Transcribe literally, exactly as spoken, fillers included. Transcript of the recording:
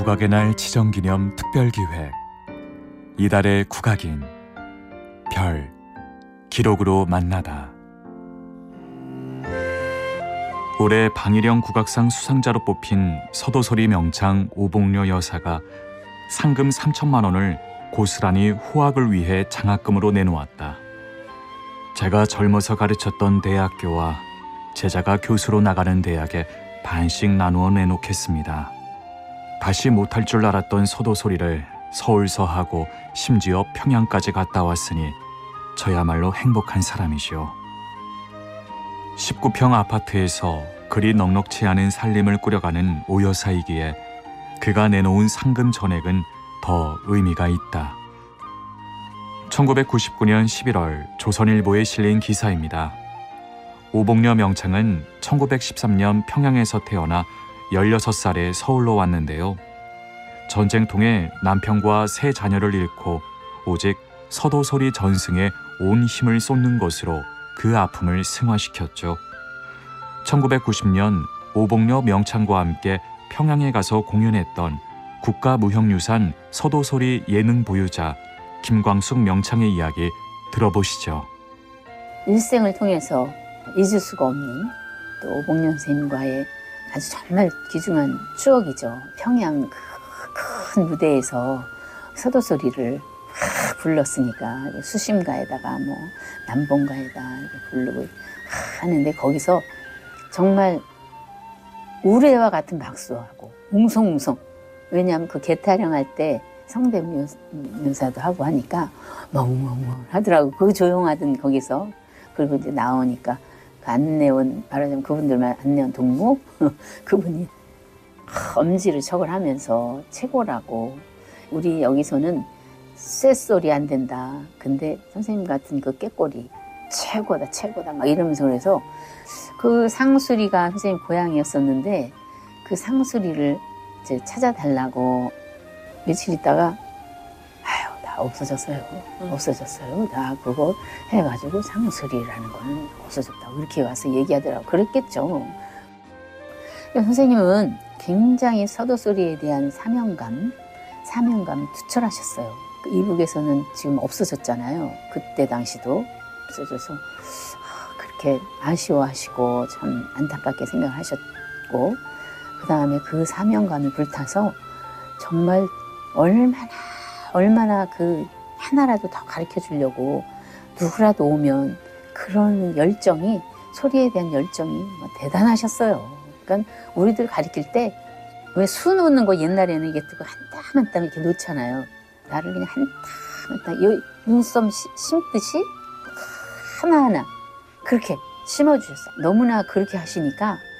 국악의 날 지정기념 특별기획 이달의 국악인 별 기록으로 만나다. 올해 방일영 국악상 수상자로 뽑힌 서도소리 명창 오봉려 여사가 상금 삼천만 원을 고스란히 호학을 위해 장학금으로 내놓았다. 제가 젊어서 가르쳤던 대학교와 제자가 교수로 나가는 대학에 반씩 나누어 내놓겠습니다. 다시 못할 줄 알았던 서도소리를 서울서 하고 심지어 평양까지 갔다 왔으니 저야말로 행복한 사람이시오. 십구 평 아파트에서 그리 넉넉치 않은 살림을 꾸려가는 오 여사이기에 그가 내놓은 상금 전액은 더 의미가 있다. 천구백구십구 년 십일월 조선일보에 실린 기사입니다. 오봉려 명창은 천구백십삼 년 평양에서 태어나 열여섯 살에 서울로 왔는데요. 전쟁 통해 남편과 세 자녀를 잃고 오직 서도소리 전승에 온 힘을 쏟는 것으로 그 아픔을 승화시켰죠. 천구백구십 년 오봉려 명창과 함께 평양에 가서 공연했던 국가무형유산 서도소리 예능 보유자 김광숙 명창의 이야기 들어보시죠. 일생을 통해서 잊을 수가 없는 또 오봉려 선생님과의 아주 정말 귀중한 추억이죠. 평양 큰 무대에서 서도소리를 불렀으니까 수심가에다가 뭐 남봉가에다 이렇게 부르고 하는데 거기서 정말 우레와 같은 박수하고 웅성웅성. 왜냐하면 그 개타령할 때 성대묘사도 하고 하니까 멍멍멍 하더라고. 그 조용하던 거기서. 그리고 이제 나오니까 그 안내원, 말하자면 그분들만 안내원 동무 그분이 엄지를 척을 하면서 최고라고. 우리 여기서는 쇳소리 안 된다. 근데 선생님 같은 그 꾀꼬리 최고다 최고다 막 이러면서 그래서 그 상수리가 선생님 고향이었었는데 그 상수리를 이제 찾아달라고 며칠 있다가 아유 다 없어졌어요. 응. 없어졌어요. 다 그거 해가지고 상수리라는 거는 없어졌다고 이렇게 와서 얘기하더라고. 그랬겠죠. 선생님은 굉장히 서도소리에 대한 사명감, 사명감이 투철하셨어요. 이북에서는 지금 없어졌잖아요. 그때 당시도 없어져서 그렇게 아쉬워하시고 참 안타깝게 생각하셨고 그 다음에 그 사명감이 불타서 정말 얼마나 얼마나 그 하나라도 더 가르쳐 주려고 누구라도 오면 그런 열정이 소리에 대한 열정이 뭐 대단하셨어요. 그러니까 우리들 가르칠 때 왜 수 놓는 거 옛날에는 이게 뜨고 한 땀 한 땀 이렇게 놓잖아요. 나를 그냥 한 땀 한 땀 눈썹 심듯이 하나하나 그렇게 심어주셨어요. 너무나 그렇게 하시니까